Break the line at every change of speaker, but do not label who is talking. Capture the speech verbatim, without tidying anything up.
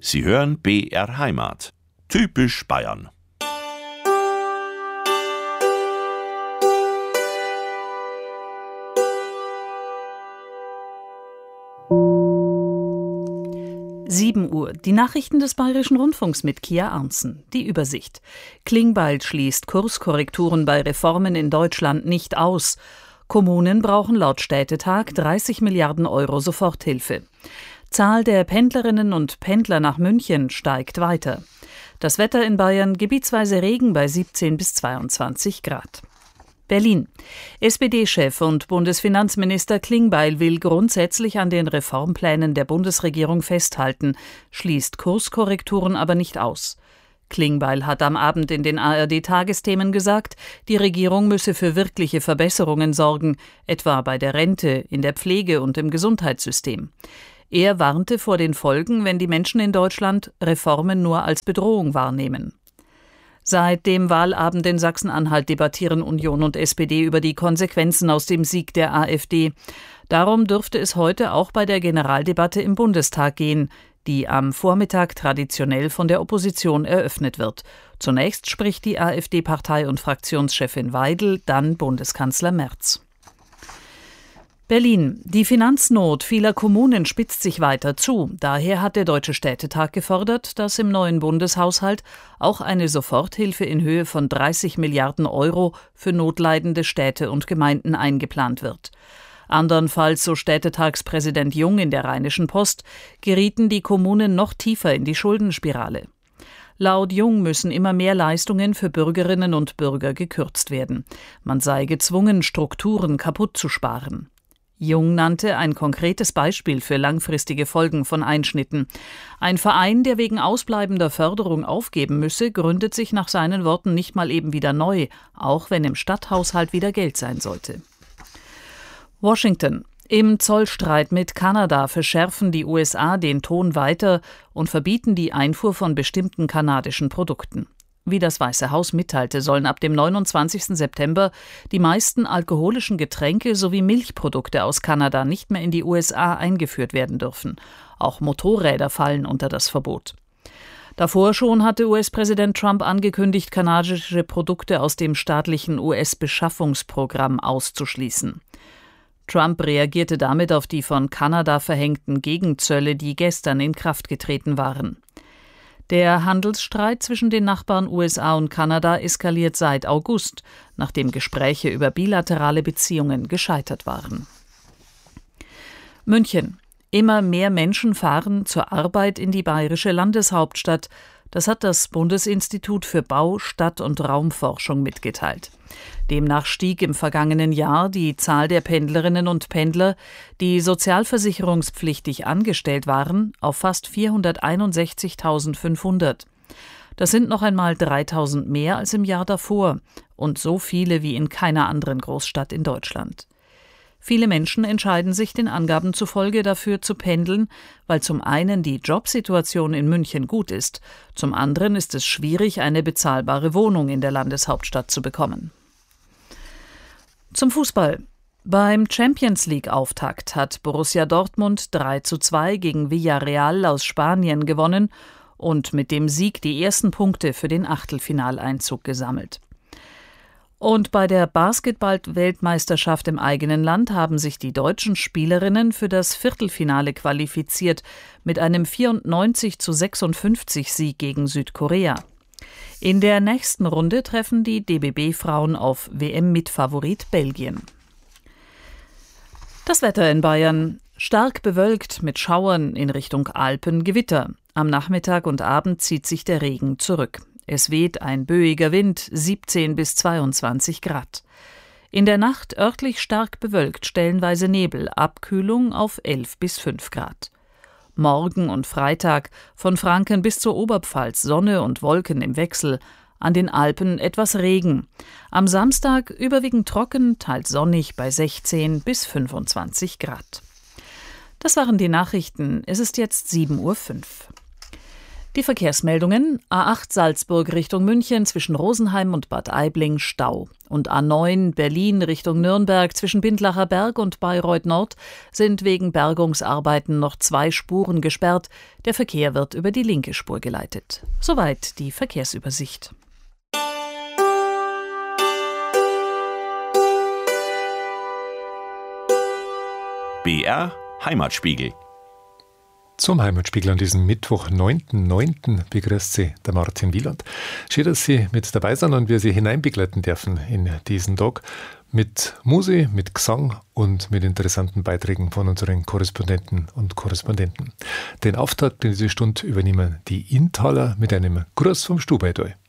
Sie hören B R Heimat. Typisch Bayern.
sieben Uhr. Die Nachrichten des Bayerischen Rundfunks mit Kia Arntzen. Die Übersicht. Klingbeil schließt Kurskorrekturen bei Reformen in Deutschland nicht aus. Kommunen brauchen laut Städtetag dreißig Milliarden Euro Soforthilfe. Zahl der Pendlerinnen und Pendler nach München steigt weiter. Das Wetter in Bayern: gebietsweise Regen bei siebzehn bis zweiundzwanzig Grad. Berlin. S P D-Chef und Bundesfinanzminister Klingbeil will grundsätzlich an den Reformplänen der Bundesregierung festhalten, schließt Kurskorrekturen aber nicht aus. Klingbeil hat am Abend in den A R D-Tagesthemen gesagt, die Regierung müsse für wirkliche Verbesserungen sorgen, etwa bei der Rente, in der Pflege und im Gesundheitssystem. Er warnte vor den Folgen, wenn die Menschen in Deutschland Reformen nur als Bedrohung wahrnehmen. Seit dem Wahlabend in Sachsen-Anhalt debattieren Union und S P D über die Konsequenzen aus dem Sieg der AfD. Darum dürfte es heute auch bei der Generaldebatte im Bundestag gehen, die am Vormittag traditionell von der Opposition eröffnet wird. Zunächst spricht die AfD-Partei- und Fraktionschefin Weidel, dann Bundeskanzler Merz. Berlin. Die Finanznot vieler Kommunen spitzt sich weiter zu. Daher hat der Deutsche Städtetag gefordert, dass im neuen Bundeshaushalt auch eine Soforthilfe in Höhe von dreißig Milliarden Euro für notleidende Städte und Gemeinden eingeplant wird. Andernfalls, so Städtetagspräsident Jung in der Rheinischen Post, gerieten die Kommunen noch tiefer in die Schuldenspirale. Laut Jung müssen immer mehr Leistungen für Bürgerinnen und Bürger gekürzt werden. Man sei gezwungen, Strukturen kaputt zu sparen. Jung nannte ein konkretes Beispiel für langfristige Folgen von Einschnitten. Ein Verein, der wegen ausbleibender Förderung aufgeben müsse, gründet sich nach seinen Worten nicht mal eben wieder neu, auch wenn im Stadthaushalt wieder Geld sein sollte. Washington. Im Zollstreit mit Kanada verschärfen die U S A den Ton weiter und verbieten die Einfuhr von bestimmten kanadischen Produkten. Wie das Weiße Haus mitteilte, sollen ab dem neunundzwanzigsten September die meisten alkoholischen Getränke sowie Milchprodukte aus Kanada nicht mehr in die U S A eingeführt werden dürfen. Auch Motorräder fallen unter das Verbot. Davor schon hatte U S-Präsident Trump angekündigt, kanadische Produkte aus dem staatlichen U S-Beschaffungsprogramm auszuschließen. Trump reagierte damit auf die von Kanada verhängten Gegenzölle, die gestern in Kraft getreten waren. Der Handelsstreit zwischen den Nachbarn U S A und Kanada eskaliert seit August, nachdem Gespräche über bilaterale Beziehungen gescheitert waren. München. Immer mehr Menschen fahren zur Arbeit in die bayerische Landeshauptstadt. Das hat das Bundesinstitut für Bau-, Stadt- und Raumforschung mitgeteilt. Demnach stieg im vergangenen Jahr die Zahl der Pendlerinnen und Pendler, die sozialversicherungspflichtig angestellt waren, auf fast vierhunderteinundsechzigtausendfünfhundert. Das sind noch einmal dreitausend mehr als im Jahr davor und so viele wie in keiner anderen Großstadt in Deutschland. Viele Menschen entscheiden sich den Angaben zufolge dafür zu pendeln, weil zum einen die Jobsituation in München gut ist, zum anderen ist es schwierig, eine bezahlbare Wohnung in der Landeshauptstadt zu bekommen. Zum Fußball. Beim Champions-League-Auftakt hat Borussia Dortmund drei zu zwei gegen Villarreal aus Spanien gewonnen und mit dem Sieg die ersten Punkte für den Achtelfinaleinzug gesammelt. Und bei der Basketball-Weltmeisterschaft im eigenen Land haben sich die deutschen Spielerinnen für das Viertelfinale qualifiziert mit einem vierundneunzig zu sechsundfünfzig Sieg gegen Südkorea. In der nächsten Runde treffen die D B B-Frauen auf W M-Mitfavorit Belgien. Das Wetter in Bayern: stark bewölkt mit Schauern in Richtung Alpen, Gewitter. Am Nachmittag und Abend zieht sich der Regen zurück. Es weht ein böiger Wind, siebzehn bis zweiundzwanzig Grad. In der Nacht örtlich stark bewölkt, stellenweise Nebel, Abkühlung auf elf bis fünf Grad. Morgen und Freitag von Franken bis zur Oberpfalz Sonne und Wolken im Wechsel, an den Alpen etwas Regen. Am Samstag überwiegend trocken, teils sonnig bei sechzehn bis fünfundzwanzig Grad. Das waren die Nachrichten. Es ist jetzt sieben Uhr fünf. Die Verkehrsmeldungen: A acht Salzburg Richtung München zwischen Rosenheim und Bad Aibling Stau. Und A neun Berlin Richtung Nürnberg zwischen Bindlacher Berg und Bayreuth Nord sind wegen Bergungsarbeiten noch zwei Spuren gesperrt. Der Verkehr wird über die linke Spur geleitet. Soweit die Verkehrsübersicht.
B R Heimatspiegel.
Zum Heimatspiegel an diesem Mittwoch, neunten neunten begrüßt Sie der Martin Wieland. Schön, dass Sie mit dabei sind und wir Sie hineinbegleiten dürfen in diesen Tag mit Musik, mit Gesang und mit interessanten Beiträgen von unseren Korrespondenten und Korrespondenten. Den Auftakt in dieser Stunde übernehmen die Inntaler mit einem Gruß vom Stubaital.